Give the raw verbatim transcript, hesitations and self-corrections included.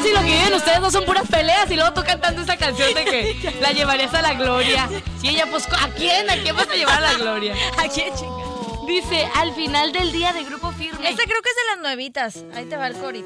si lo que viven ustedes no son puras peleas y luego tú cantando esa canción de que la llevarías a la gloria. Y ella, pues, ¿a quién? ¿A quién vas a llevar a la gloria? ¿A quién, chica? Dice, al final del día de Grupo Firme. Esta creo que es de las nuevitas. Ahí te va el corito.